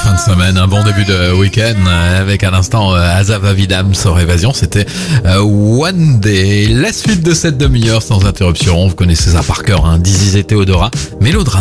fin de semaine, un bon début de week-end avec à l'instant Azava Vidam sur Évasion, c'était One Day. La suite de cette demi-heure sans interruption, vous connaissez ça par cœur, Dizzy et Théodora, Mélodrame.